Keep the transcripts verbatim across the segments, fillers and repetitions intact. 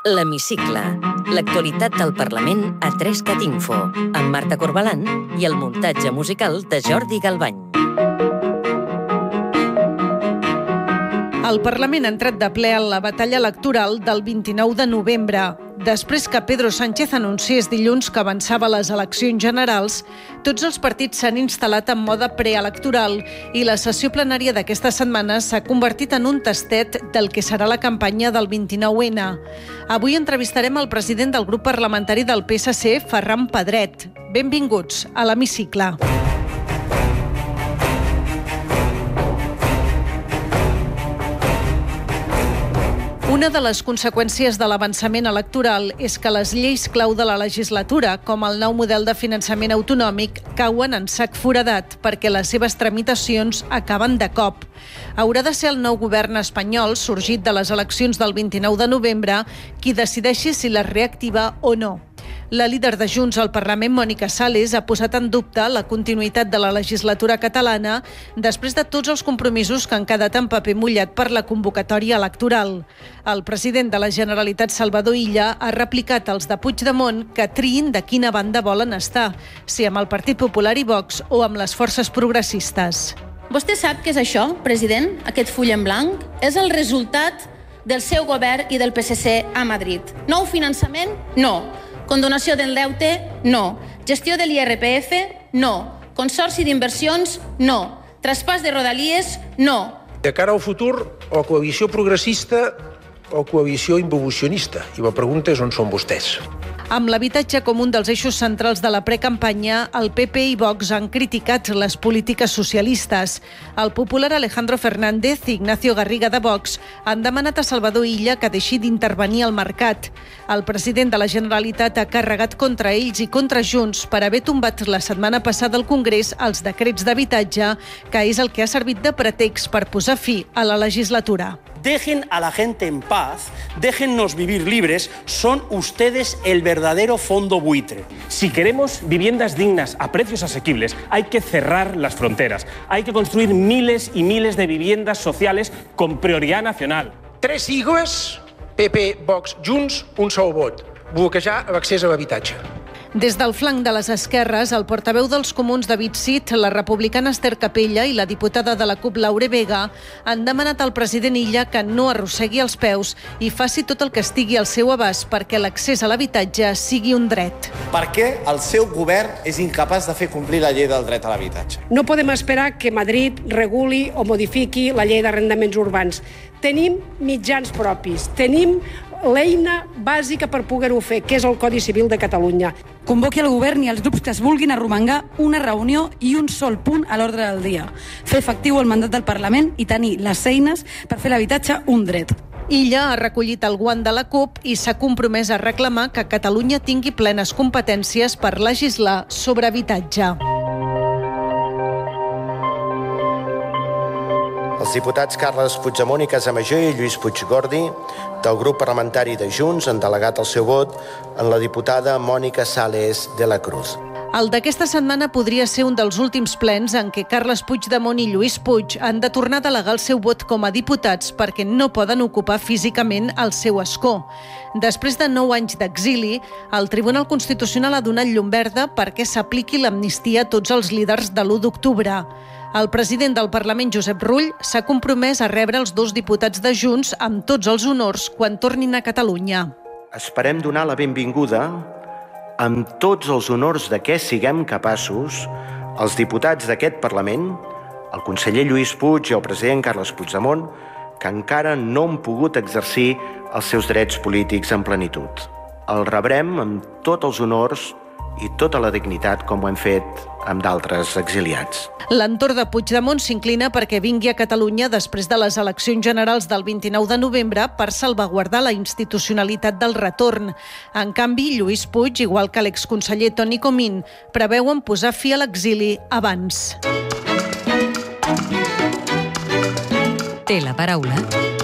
L'Hemicicle, l'actualitat del Parlament a tres cat info, amb Marta Corbalan i el muntatge musical de Jordi Galbany. El Parlament ha entrat de ple en la batalla electoral del vint-i-nou de novembre. Després que Pedro Sánchez anunciés dilluns que avançava les eleccions generals, tots els partits s'han instal·lat en mode preelectoral i la sessió plenària d'aquesta setmana s'ha convertit en un tastet del que serà la campanya del vint-i-nou ene. Avui entrevistarem el president del grup parlamentari del P S C, Ferran Pedret. Benvinguts a l'Hemicicle. Una de les conseqüències de l'avançament electoral és que les lleis clau de la legislatura, com el nou model de finançament autonòmic, cauen en sac foradat perquè les seves tramitacions acaben de cop. Haurà de ser el nou govern espanyol, sorgit de les eleccions del vint-i-nou de novembre, qui decideixi si les reactiva o no. La líder de Junts al Parlament, Mònica Sales, ha posat en dubte la continuïtat de la legislatura catalana després de tots els compromisos que han quedat en paper mullat per la convocatòria electoral. El president de la Generalitat, Salvador Illa, ha replicat als de Puigdemont que triïn de quina banda volen estar, si amb el Partit Popular i Vox o amb les forces progressistes. Vostè sap què és això, president, aquest full en blanc? És el resultat del seu govern i del P S C a Madrid. Nou finançament? No. Condonació del deute? No. Gestió de l'I R P F? No. Consorci d'inversions? No. Traspàs de rodalies? No. De cara al futur, o coalició progressista o coalició involucionista. I la pregunta és on són vostès. Amb l'habitatge com un dels eixos centrals de la precampanya, el P P i Vox han criticat les polítiques socialistes. El popular Alejandro Fernández i Ignacio Garriga de Vox han demanat a Salvador Illa que deixi d'intervenir al mercat. El president de la Generalitat ha carregat contra ells i contra Junts per haver tombat la setmana passada al Congrés els decrets d'habitatge, que és el que ha servit de pretext per posar fi a la legislatura. Dejen a la gente en paz, déjennos vivir libres, son ustedes el verdadero fondo buitre. Si queremos viviendas dignas a precios asequibles, hay que cerrar las fronteras. Hay que construir miles y miles de viviendas sociales con prioridad nacional. Tres sigles, P P, Vox, Junts, un sol vot. Bloquejar l'accés a l'habitatge. Des del flanc de les esquerres, el portaveu dels comuns David Cid, la republicana Esther Capella i la diputada de la CUP Laure Vega han demanat al president Illa que no arrossegui els peus i faci tot el que estigui al seu abast perquè l'accés a l'habitatge sigui un dret. Per què el seu govern és incapaç de fer complir la llei del dret a l'habitatge? No podem esperar que Madrid reguli o modifiqui la llei d'arrendaments urbans. Tenim mitjans propis, tenim l'eina bàsica per poder-ho fer, que és el Codi Civil de Catalunya. Convoqui el govern i els grups que es vulguin arromangar una reunió i un sol punt a l'ordre del dia. Fer efectiu el mandat del Parlament i tenir les eines per fer l'habitatge un dret. Illa ha recollit el guant de la CUP i s'ha compromès a reclamar que Catalunya tingui plenes competències per legislar sobre habitatge. Els diputats Carles Puigdemont i Casamajor i Lluís Puigdemont del grup parlamentari de Junts han delegat el seu vot en la diputada Mònica Sales de la Cruz. El d'aquesta setmana podria ser un dels últims plens en què Carles Puigdemont i Lluís Puig han de tornar a delegar el seu vot com a diputats perquè no poden ocupar físicament el seu escó. Després de nou anys d'exili, el Tribunal Constitucional ha donat llum verda perquè s'apliqui l'amnistia a tots els líders de l'u d'octubre. El president del Parlament, Josep Rull, s'ha compromès a rebre els dos diputats de Junts amb tots els honors quan tornin a Catalunya. Esperem donar la benvinguda amb tots els honors de què siguem capaços els diputats d'aquest Parlament, el conseller Lluís Puig i el president Carles Puigdemont, que encara no han pogut exercir els seus drets polítics en plenitud. El rebrem amb tots els honors i tota la dignitat com ho hem fet amb d'altres exiliats. L'entorn de Puigdemont s'inclina perquè vingui a Catalunya després de les eleccions generals del vint-i-nou de novembre per salvaguardar la institucionalitat del retorn. En canvi, Lluís Puig, igual que l'exconseller Toni Comín, preveuen posar fi a l'exili abans. Té la paraula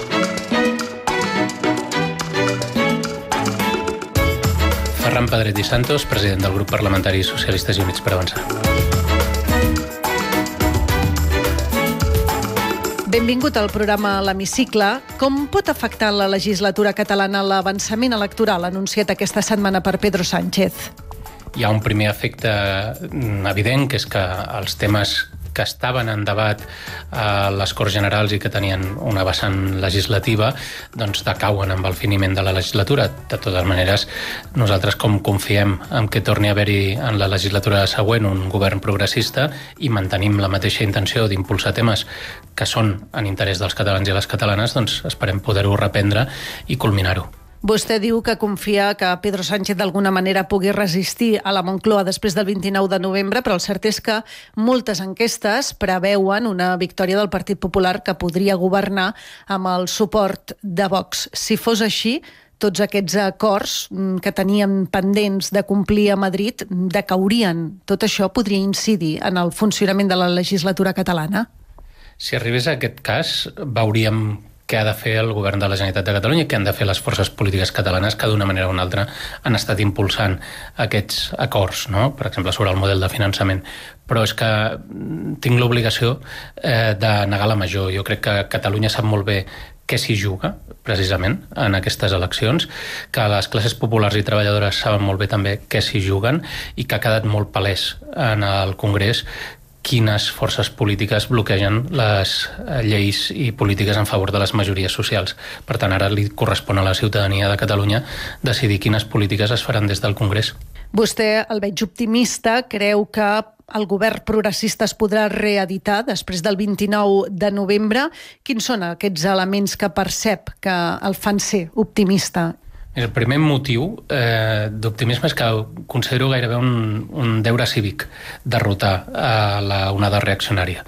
Ferran Pedret i Santos, president del grup parlamentari Socialistes i Units per Avançar. Benvingut al programa L'Hemicicle. Com pot afectar la legislatura catalana l'avançament electoral anunciat aquesta setmana per Pedro Sánchez? Hi ha un primer efecte evident, que és que els temes que estaven en debat a les Corts Generals i que tenien una vessant legislativa, doncs decauen amb el finiment de la legislatura. De totes maneres, nosaltres com confiem en que torni a haver-hi en la legislatura següent un govern progressista i mantenim la mateixa intenció d'impulsar temes que són en interès dels catalans i les catalanes, doncs esperem poder-ho reprendre i culminar-ho. Vostè diu que confia que Pedro Sánchez d'alguna manera pugui resistir a la Moncloa després del vint-i-nou de novembre, però el cert és que moltes enquestes preveuen una victòria del Partit Popular que podria governar amb el suport de Vox. Si fos així, tots aquests acords que teníem pendents de complir a Madrid decaurien. Tot això podria incidir en el funcionament de la legislatura catalana? Si arribés a aquest cas, veuríem què ha de fer el govern de la Generalitat de Catalunya i què han de fer les forces polítiques catalanes que d'una manera o una altra han estat impulsant aquests acords, no? Per exemple, sobre el model de finançament. Però és que tinc l'obligació eh, de negar la major. Jo crec que Catalunya sap molt bé què s'hi juga, precisament, en aquestes eleccions, que les classes populars i treballadores saben molt bé també què s'hi juguen i que ha quedat molt palès en el Congrés quines forces polítiques bloquegen les lleis i polítiques en favor de les majories socials. Per tant, ara li correspon a la ciutadania de Catalunya decidir quines polítiques es faran des del Congrés. Vostè el veig optimista, creu que el govern progressista es podrà reeditar després del vint-i-nou de novembre. Quins són aquests elements que percep que el fan ser optimista? El primer motiu eh, d'optimisme és que considero gairebé un, un deure cívic derrotar a la onada reaccionària.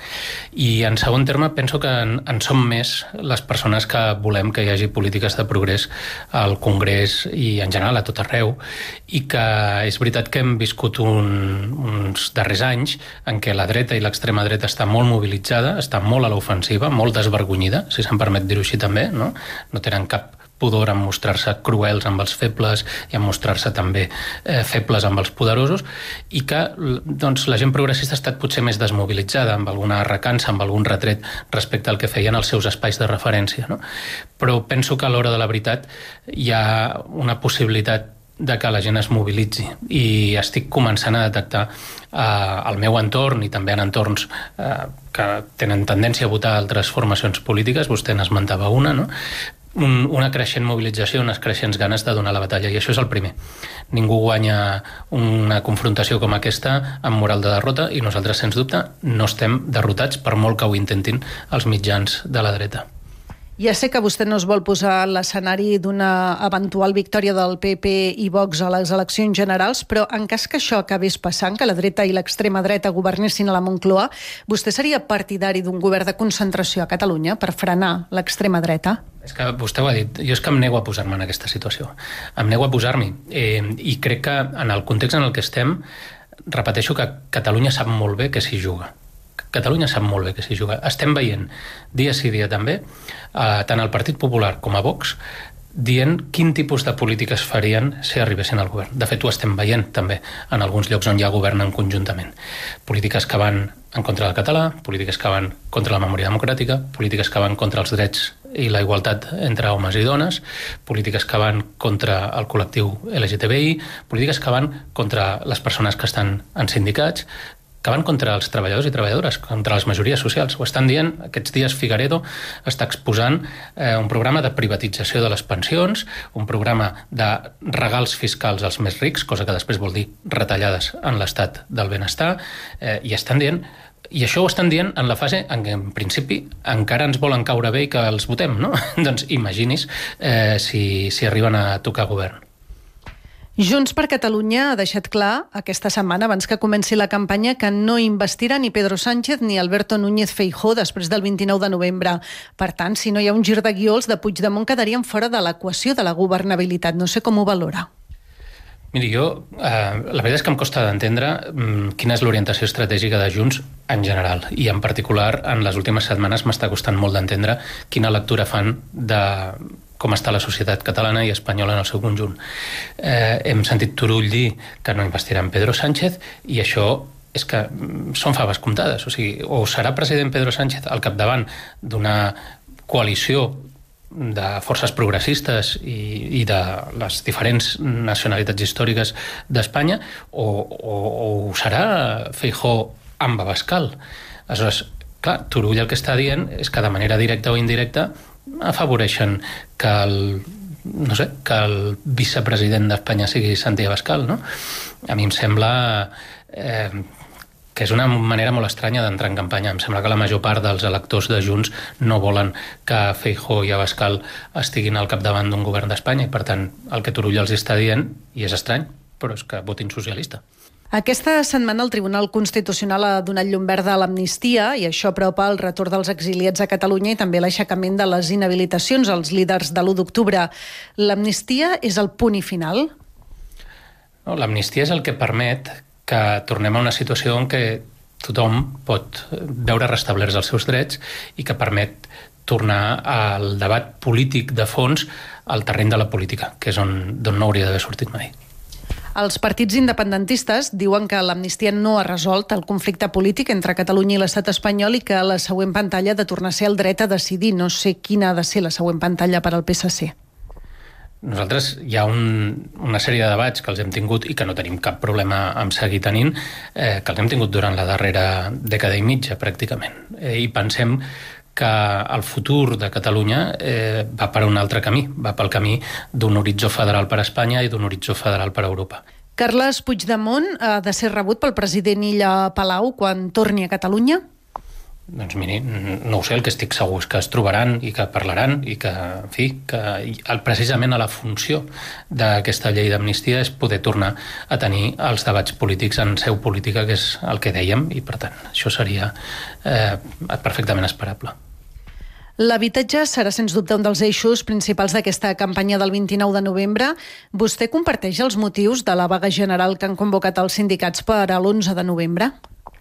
I en segon terme penso que en, en som més les persones que volem que hi hagi polítiques de progrés al Congrés i en general a tot arreu, i que és veritat que hem viscut un, uns darrers anys en què la dreta i l'extrema dreta està molt mobilitzada, està molt a l'ofensiva, molt desvergonyida, si se'm permet dir-ho així també, no? No tenen cap pudor en mostrar-se cruels amb els febles i en mostrar-se també eh, febles amb els poderosos, i que doncs, la gent progressista ha estat potser més desmobilitzada, amb alguna recança, amb algun retret respecte al que feien els seus espais de referència, no? Però penso que a l'hora de la veritat hi ha una possibilitat de que la gent es mobilitzi, i estic començant a detectar eh, al meu entorn i també en entorns eh, que tenen tendència a votar altres formacions polítiques, vostè n'esmentava una, no? Un, una creixent mobilització, unes creixents ganes de donar la batalla, i això és el primer. Ningú guanya una confrontació com aquesta amb moral de derrota, i nosaltres, sens dubte, no estem derrotats per molt que ho intentin els mitjans de la dreta. Ja sé que vostè no es vol posar en l'escenari d'una eventual victòria del P P i Vox a les eleccions generals, però en cas que això acabés passant, que la dreta i l'extrema dreta governessin a la Moncloa, vostè seria partidari d'un govern de concentració a Catalunya per frenar l'extrema dreta? És que vostè ho ha dit, jo és que em nego a posar-me en aquesta situació. Em nego a posar-m'hi. Eh, I crec que en el context en el que estem, repeteixo que Catalunya sap molt bé què s'hi juga. Catalunya sap molt bé que s'hi juga. Estem veient dia sí dia també, eh, tant el Partit Popular com a Vox, dient quin tipus de polítiques farien si arribessin al govern. De fet, ho estem veient també en alguns llocs on ja governen conjuntament. Polítiques que van en contra del català, polítiques que van contra la memòria democràtica, polítiques que van contra els drets i la igualtat entre homes i dones, polítiques que van contra el col·lectiu L G T B I, polítiques que van contra les persones que estan en sindicats, que van contra els treballadors i treballadores, contra les majories socials. Ho estan dient, aquests dies Figueredo està exposant eh, un programa de privatització de les pensions, un programa de regals fiscals als més rics, cosa que després vol dir retallades en l'estat del benestar, eh, i estan dient, i això ho estan dient en la fase en què, en principi, encara ens volen caure bé i que els votem, no? Doncs imagini's eh, si, si arriben a tocar govern. Junts per Catalunya ha deixat clar aquesta setmana, abans que comenci la campanya, que no investirà ni Pedro Sánchez ni Alberto Núñez Feijóo després del vint-i-nou de novembre. Per tant, si no hi ha un gir de guió, els de Puigdemont quedarien fora de l'equació de la governabilitat. No sé com ho valora. Miri, jo, eh, la veritat és que em costa d'entendre mm, quina és l'orientació estratègica de Junts en general, i en particular en les últimes setmanes m'està costant molt d'entendre quina lectura fan de com està la societat catalana i espanyola en el seu conjunt. Eh, hem sentit Turull dir que no investirà en Pedro Sánchez, i això és que són faves comptades. O sigui, o serà president Pedro Sánchez al capdavant d'una coalició de forces progressistes i, i de les diferents nacionalitats històriques d'Espanya, o, o, o serà Feijóo amb Abascal. Aleshores, clar, Turull el que està dient és que de manera directa o indirecta afavoreixen que el, no sé, que el vicepresident d'Espanya sigui Santi Abascal, no? A mi em sembla eh, que és una manera molt estranya d'entrar en campanya. Em sembla que la major part dels electors de Junts no volen que Feijóo i Abascal estiguin al capdavant d'un govern d'Espanya i, per tant, el que Turull els està dient, i és estrany, però és que votin socialista. Aquesta setmana el Tribunal Constitucional ha donat llum verda a l'amnistia i això apropa el retorn dels exiliats a Catalunya i també l'aixecament de les inhabilitacions als líders de l'u d'octubre. L'amnistia és el punt i final? No, l'amnistia és el que permet que tornem a una situació en què tothom pot veure restablerts els seus drets i que permet tornar al debat polític de fons al terreny de la política, que és on, d'on no hauria d'haver sortit mai. Els partits independentistes diuen que l'amnistia no ha resolt el conflicte polític entre Catalunya i l'estat espanyol i que la següent pantalla ha de tornar a ser el dret a decidir. No sé quina ha de ser la següent pantalla per al P S C. Nosaltres hi ha un, una sèrie de debats que els hem tingut i que no tenim cap problema en seguir tenint, eh, que els hem tingut durant la darrera dècada i mitja, pràcticament. Eh, I pensem que el futur de Catalunya eh, va per un altre camí, va pel camí d'un horitzó federal per a Espanya i d'un horitzó federal per a Europa. Carles Puigdemont ha de ser rebut pel president Illa Palau quan torni a Catalunya? Doncs miri, no ho sé, el que estic segur és que es trobaran i que parlaran i que, en fi, que precisament a la funció d'aquesta llei d'amnistia és poder tornar a tenir els debats polítics en seu política, que és el que dèiem, i per tant això seria eh, perfectament esperable. L'habitatge serà sens dubte un dels eixos principals d'aquesta campanya del vint-i-nou de novembre. Vostè comparteix els motius de la vaga general que han convocat els sindicats per a l'onze de novembre?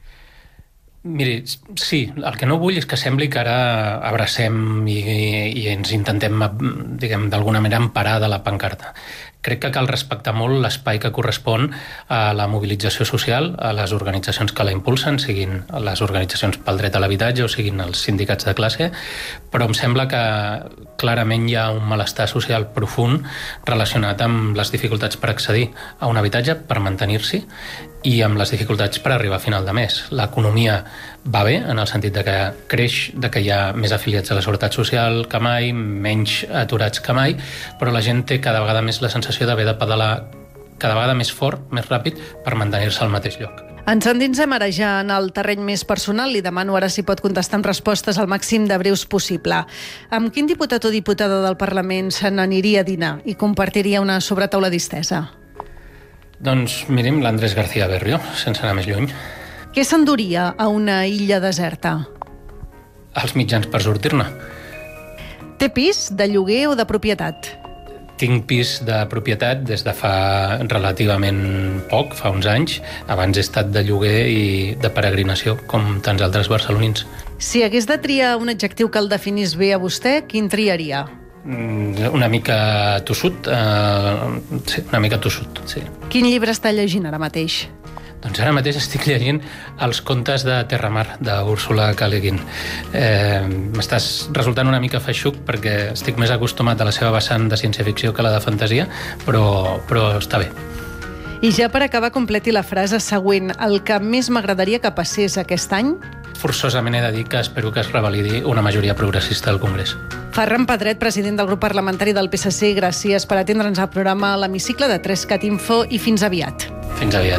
Miri, sí, el que no vull és que sembli que ara abracem i, i ens intentem, diguem, d'alguna manera emparar de la pancarta. Crec que cal respectar molt l'espai que correspon a la mobilització social, a les organitzacions que la impulsen, siguin les organitzacions pel dret a l'habitatge o siguin els sindicats de classe, però em sembla que clarament hi ha un malestar social profund relacionat amb les dificultats per accedir a un habitatge, per mantenir-s'hi, i amb les dificultats per arribar a final de mes. L'economia va bé, en el sentit de que creix, de que hi ha més afiliats a la Seguretat Social que mai, menys aturats que mai, però la gent té cada vegada més la sensació d'haver de pedalar cada vegada més fort, més ràpid, per mantenir-se al mateix lloc. Ens endinsem ara ja en el terreny més personal. Li demano ara si pot contestar amb respostes al màxim de breus possible. Amb quin diputat o diputada del Parlament se n'aniria a dinar i compartiria una sobretaula distesa? Doncs mirim l'Andrés García Berrio, sense anar més lluny. Què s'enduria a una illa deserta? Els mitjans per sortir-ne. Té pis de lloguer o de propietat? Tinc pis de propietat des de fa relativament poc, fa uns anys. Abans he estat de lloguer i de peregrinació, com tants altres barcelonins. Si hagués de triar un adjectiu que el definís bé a vostè, quin triaria? Una mica tossut, eh, sí, una mica tossut, sí. Quin llibre està llegint ara mateix? Doncs ara mateix estic llegint els contes de Terramar, d'Úrsula K. Le Guin. Eh, M'estàs resultant una mica feixuc perquè estic més acostumat a la seva vessant de ciència-ficció que la de fantasia, però, però està bé. I ja per acabar, completi la frase següent. El que més m'agradaria que passés aquest any? Forçosament he de dir que espero que es revalidi una majoria progressista al Congrés. Ferran Pedret, president del grup parlamentari del P S C, gràcies per atendre'ns al programa a l'Hemicicle de tres cat info i fins aviat. Fins aviat.